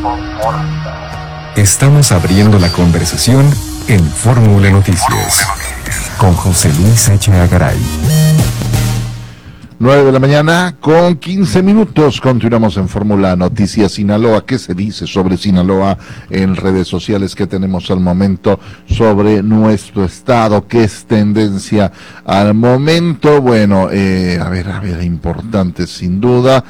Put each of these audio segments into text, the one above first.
Estamos abriendo la conversación en Fórmula Noticias con José Luis Echeagaray. Garay. 9 de la mañana con 15 minutos. Continuamos en Fórmula Noticias Sinaloa. ¿Qué se dice sobre Sinaloa en redes sociales? ¿Qué tenemos al momento sobre nuestro estado? ¿Qué es tendencia al momento? Bueno, a ver, importante sin duda.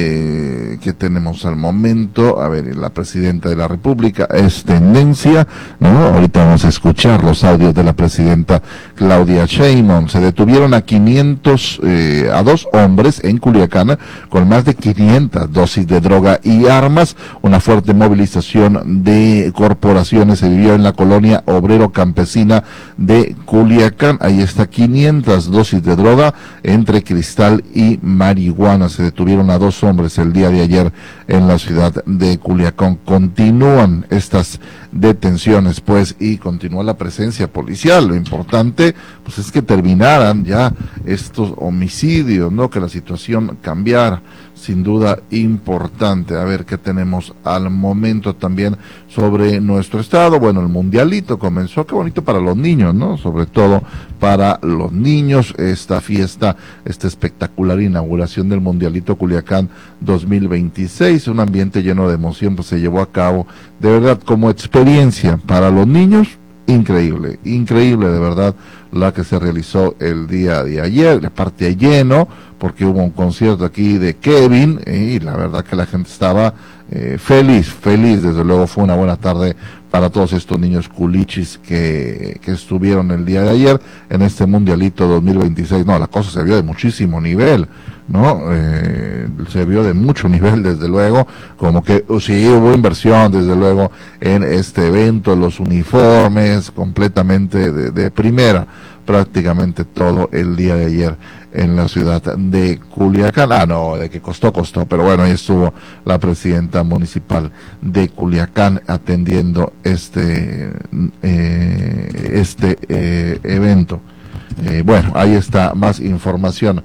¿Qué tenemos al momento? A ver, la presidenta de la República es tendencia, ¿no? Ahorita vamos a escuchar los audios de la presidenta Claudia Sheinbaum. Se detuvieron a 500, a 2 hombres en Culiacán con más de 500 dosis de droga y armas. Una fuerte movilización de corporaciones se vivió en la colonia obrero campesina de Culiacán. Ahí está, 500 dosis de droga entre cristal y marihuana. Se detuvieron a 2 hombres el día de ayer en la ciudad de Culiacán. Continúan estas detenciones, pues, y continúa la presencia policial. Lo importante, pues, es que terminaran ya estos homicidios, ¿no? Que la situación cambiara, sin duda importante. A ver qué tenemos al momento también sobre nuestro estado. Bueno, el mundialito comenzó, qué bonito para los niños, ¿no? Sobre todo para los niños, esta fiesta, esta espectacular inauguración del mundialito Culiacán 2026, un ambiente lleno de emoción, pues se llevó a cabo, de verdad, como experiencia para los niños, increíble de verdad, la que se realizó el día de ayer, aparte lleno, porque hubo un concierto aquí de Kevin, y la verdad que la gente estaba feliz, desde luego fue una buena tarde para todos estos niños culichis que estuvieron el día de ayer en este mundialito 2026. No, la cosa se vio de muchísimo nivel, ¿no? Se vio de mucho nivel, desde luego, como que sí hubo inversión, desde luego, en este evento, los uniformes, completamente de primera, prácticamente todo el día de ayer en la ciudad de Culiacán. No, de que costó, pero bueno, ahí estuvo la presidenta municipal de Culiacán atendiendo este evento. Bueno, ahí está más información.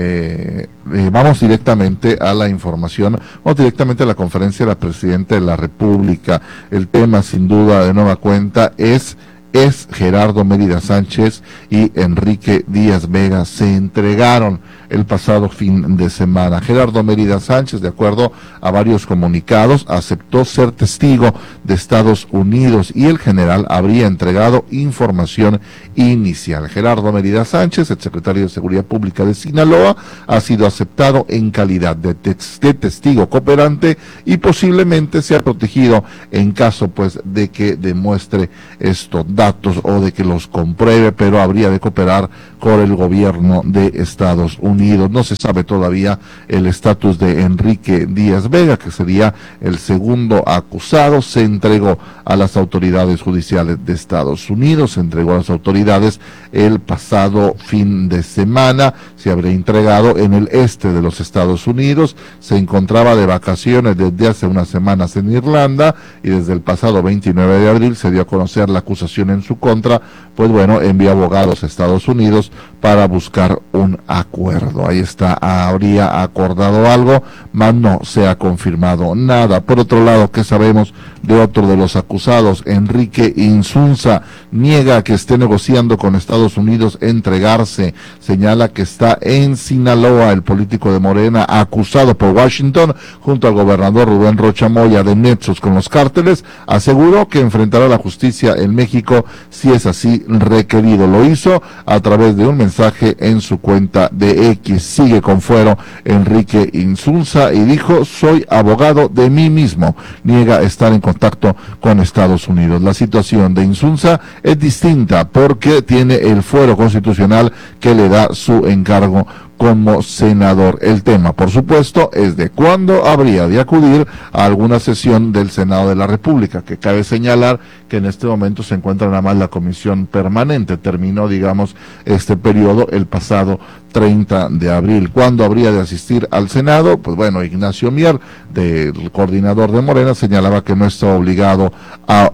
Vamos directamente a la información, vamos directamente a la conferencia de la presidenta de la República. El tema, sin duda, de nueva cuenta, es Gerardo Mérida Sánchez y Enrique Díaz Vega. Se entregaron el pasado fin de semana. Gerardo Mérida Sánchez, de acuerdo a varios comunicados, aceptó ser testigo de Estados Unidos y el general habría entregado información inicial. Gerardo Mérida Sánchez, el secretario de Seguridad Pública de Sinaloa, ha sido aceptado en calidad de testigo cooperante y posiblemente sea protegido en caso, pues, de que demuestre estos datos o de que los compruebe, pero habría de cooperar con el gobierno de Estados Unidos. No se sabe todavía el estatus de Enrique Díaz Vega, que sería el segundo acusado. Se entregó a las autoridades judiciales de Estados Unidos, se entregó a las autoridades el pasado fin de semana, se habría entregado en el este de los Estados Unidos, se encontraba de vacaciones desde hace unas semanas en Irlanda y desde el pasado 29 de abril se dio a conocer la acusación en su contra, pues bueno, envió abogados a Estados Unidos para buscar un acuerdo. Ahí está, habría acordado algo, mas no se ha confirmado nada. Por otro lado, ¿qué sabemos de otro de los acusados? Enrique Insunza niega que esté negociando con Estados Unidos entregarse, señala que está en Sinaloa. El político de Morena, acusado por Washington junto al gobernador Rubén Rocha Moya de nexos con los cárteles, aseguró que enfrentará la justicia en México si es así requerido. Lo hizo a través de un mensaje en su cuenta de X. Sigue con fuero Enrique Insunza y dijo: soy abogado de mí mismo. Niega estar en contacto con Estados Unidos. La situación de Insunza es distinta porque tiene el fuero constitucional que le da su encargo como senador. El tema, por supuesto, es de cuándo habría de acudir a alguna sesión del Senado de la República, que cabe señalar que en este momento se encuentra nada más la comisión permanente. Terminó, digamos, este periodo el pasado 30 de abril. ¿Cuándo habría de asistir al Senado? Pues bueno, Ignacio Mier, del coordinador de Morena, señalaba que no está obligado a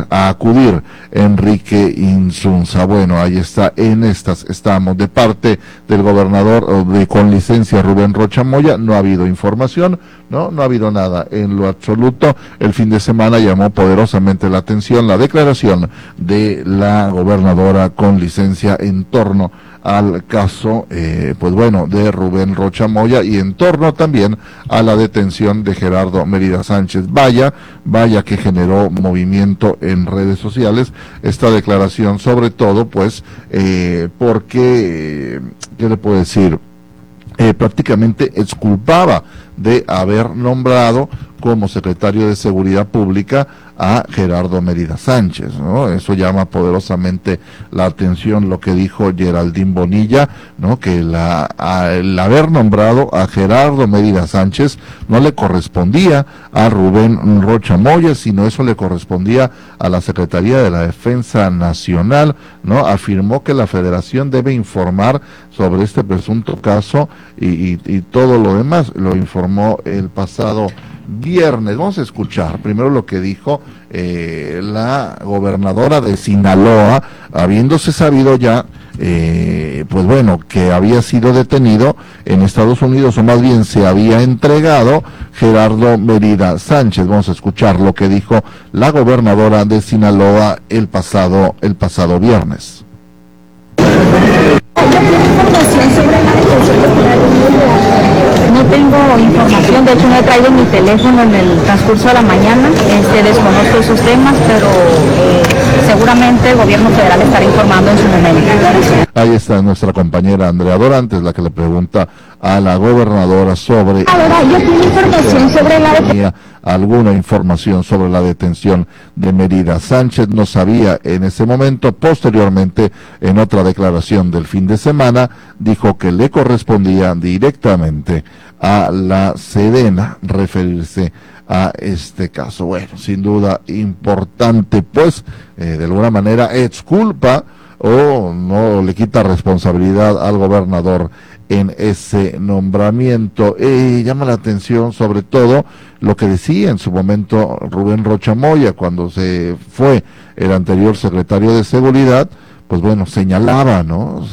acudir Enrique Insunza. Bueno, ahí está, en estas estamos. De parte del gobernador con licencia Rubén Rocha Moya, no ha habido información, No ha habido nada en lo absoluto. El fin de semana llamó poderosamente la atención la declaración de la gobernadora con licencia en torno al caso, de Rubén Rocha Moya, y en torno también a la detención de Gerardo Mérida Sánchez. Vaya que generó movimiento en redes sociales esta declaración, sobre todo porque, ¿qué le puedo decir? Prácticamente exculpaba de haber nombrado como secretario de Seguridad Pública a Gerardo Mérida Sánchez, ¿no? Eso llama poderosamente la atención lo que dijo Geraldine Bonilla, ¿no? Que el haber nombrado a Gerardo Mérida Sánchez no le correspondía a Rubén Rocha Moya, sino eso le correspondía a la Secretaría de la Defensa Nacional, ¿no? Afirmó que la Federación debe informar sobre este presunto caso y todo lo demás. Lo informó el pasado viernes. Vamos a escuchar primero lo que dijo la gobernadora de Sinaloa, habiéndose sabido ya que había sido detenido en Estados Unidos, o más bien se había entregado Gerardo Mérida Sánchez. Vamos a escuchar lo que dijo la gobernadora de Sinaloa el pasado viernes. No tengo información, de hecho no he traído mi teléfono en el transcurso de la mañana, desconozco esos temas, pero seguramente el gobierno federal estará informando en su momento. Ahí está nuestra compañera Andrea Dorantes, la que le pregunta a la gobernadora sobre... Ahora, yo tengo información sobre alguna información sobre la detención de Mérida Sánchez, no sabía en ese momento. Posteriormente, en otra declaración del fin de semana, dijo que le correspondía directamente a la Sedena referirse a este caso. Bueno, sin duda importante, de alguna manera exculpa o no le quita responsabilidad al gobernador en ese nombramiento. Llama la atención sobre todo lo que decía en su momento Rubén Rocha Moya cuando se fue el anterior secretario de Seguridad. Señalaba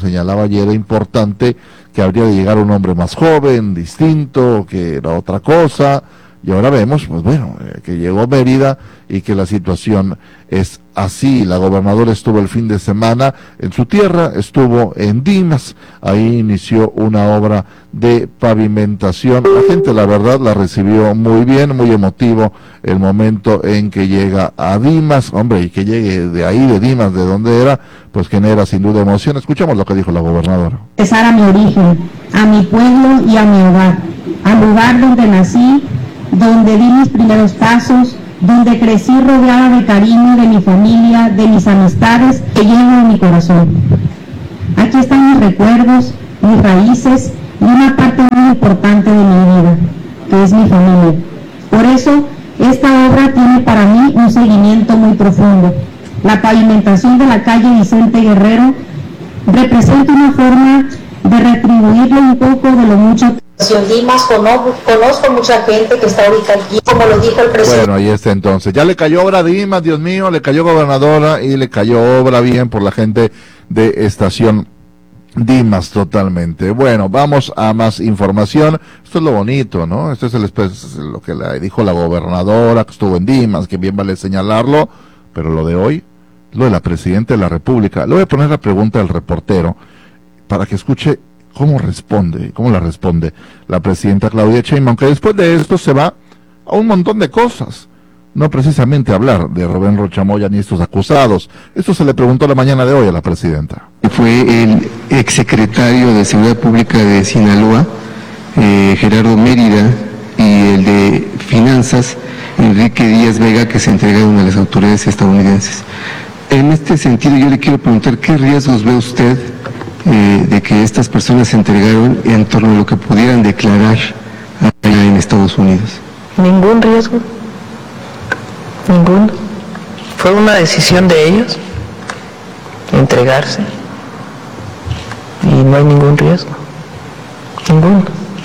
y era importante que habría de llegar un hombre más joven, distinto, que era otra cosa, y ahora vemos, que llegó Mérida y que la situación es así. La gobernadora estuvo el fin de semana en su tierra, estuvo en Dimas, ahí inició una obra de pavimentación. La gente, la verdad, la recibió muy bien, muy emotivo el momento en que llega a Dimas, y que llegue de ahí, de Dimas, de donde era, genera sin duda emoción. Escuchamos lo que dijo la gobernadora. Regresar a mi origen, a mi pueblo y a mi hogar, al lugar donde nací, donde di mis primeros pasos, donde crecí rodeada de cariño de mi familia, de mis amistades que llevo en mi corazón. Aquí están mis recuerdos, mis raíces y una parte muy importante de mi vida, que es mi familia. Por eso, esta obra tiene para mí un seguimiento muy profundo. La pavimentación de la calle Vicente Guerrero representa una forma de retribuirle un poco de lo mucho. Dimas, conozco mucha gente que está ahorita aquí, como lo dijo el presidente. Bueno, ahí está entonces. Ya le cayó obra a Dimas, Dios mío, le cayó gobernadora y le cayó obra bien por la gente de Estación Dimas totalmente. Bueno, vamos a más información. Esto es lo bonito, ¿no? Esto es lo que le dijo la gobernadora, que estuvo en Dimas, que bien vale señalarlo, pero lo de hoy, lo de la presidenta de la República. Le voy a poner la pregunta al reportero para que escuche cómo la responde la presidenta Claudia Sheinbaum, que después de esto se va a un montón de cosas, no precisamente hablar de Rubén Rocha Moya ni estos acusados. Esto se le preguntó la mañana de hoy a la presidenta. Fue el exsecretario de Seguridad Pública de Sinaloa, Gerardo Mérida, y el de Finanzas, Enrique Díaz Vega, que se entregaron a las autoridades estadounidenses. En este sentido, yo le quiero preguntar, ¿qué riesgos ve usted de que estas personas se entregaron en torno a lo que pudieran declarar allá en Estados Unidos? Ningún riesgo, ninguno. Fue una decisión de ellos entregarse y no hay ningún riesgo, ninguno.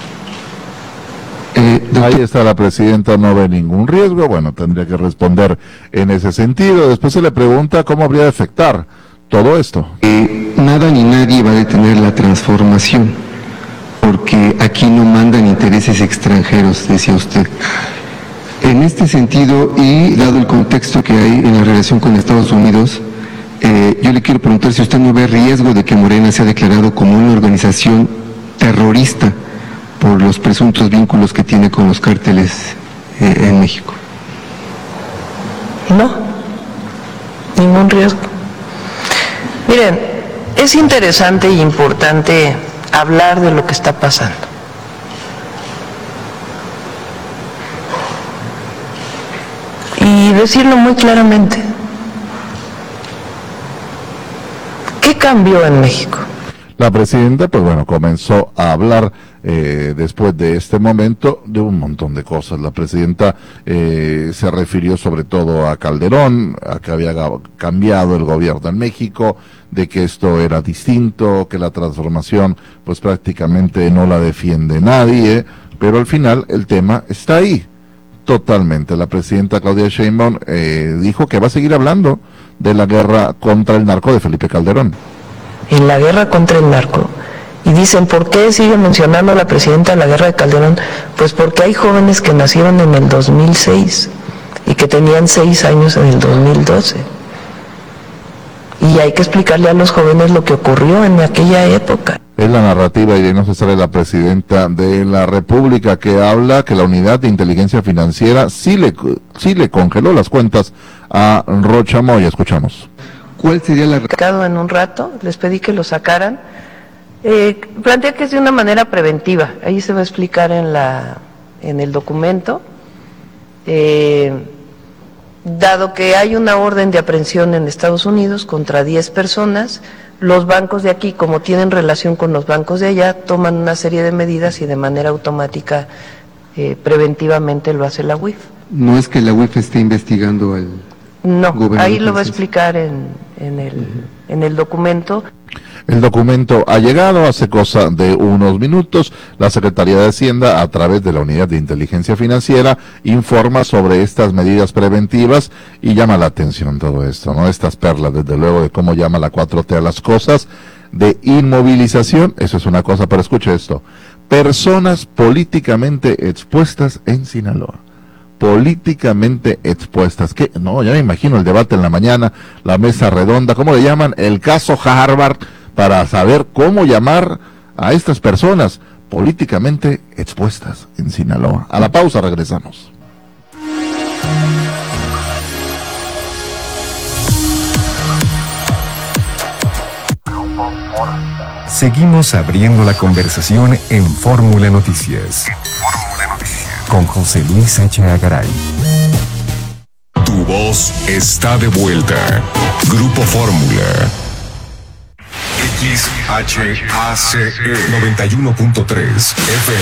Ahí está la presidenta, no ve ningún riesgo. Bueno, tendría que responder en ese sentido. Después se le pregunta cómo habría de afectar todo esto. Nada ni nadie va a detener la transformación, porque aquí no mandan intereses extranjeros, decía usted. En este sentido, y dado el contexto que hay en la relación con Estados Unidos, yo le quiero preguntar si usted no ve riesgo de que Morena sea declarado como una organización terrorista por los presuntos vínculos que tiene con los cárteles en México. No, ningún riesgo. Miren, es interesante y importante hablar de lo que está pasando. Y decirlo muy claramente. ¿Qué cambió en México? La presidenta, pues bueno, comenzó a hablar después de este momento de un montón de cosas. La presidenta se refirió sobre todo a Calderón, a que había cambiado el gobierno en México, de que esto era distinto, que la transformación pues prácticamente no la defiende nadie, pero al final el tema está ahí, totalmente. La presidenta Claudia Sheinbaum dijo que va a seguir hablando de la guerra contra el narco de Felipe Calderón. En la guerra contra el narco. Y dicen, ¿por qué sigue mencionando a la presidenta la guerra de Calderón? Pues porque hay jóvenes que nacieron en el 2006 y que tenían 6 años en el 2012. Y hay que explicarle a los jóvenes lo que ocurrió en aquella época. Es la narrativa, y de no se sale la presidenta de la República, que habla que la unidad de inteligencia financiera sí le congeló las cuentas a Rocha Moya. Escuchamos. ¿Cuál sería la... En un rato, les pedí que lo sacaran. Plantea que es de una manera preventiva. Ahí se va a explicar en el documento. Dado que hay una orden de aprehensión en Estados Unidos contra 10 personas, los bancos de aquí, como tienen relación con los bancos de allá, toman una serie de medidas y de manera automática, preventivamente lo hace la UIF. No es que la UIF esté investigando al... No, ahí lo va a explicar en el documento. El documento ha llegado hace cosa de unos minutos. La Secretaría de Hacienda, a través de la Unidad de Inteligencia Financiera, informa sobre estas medidas preventivas y llama la atención todo esto, ¿no? Estas perlas, desde luego, de cómo llama la 4T a las cosas, de inmovilización. Eso es una cosa, pero escuche esto. Personas políticamente expuestas en Sinaloa. Políticamente expuestas. ¿Qué? No, ya me imagino el debate en la mañana, la mesa redonda, ¿cómo le llaman? El caso Harvard, para saber cómo llamar a estas personas políticamente expuestas en Sinaloa. A la pausa, regresamos. Seguimos abriendo la conversación en Fórmula Noticias. Con José Luis H. Agaray. Tu voz está de vuelta. Grupo Fórmula. XHACE 91.3 FM.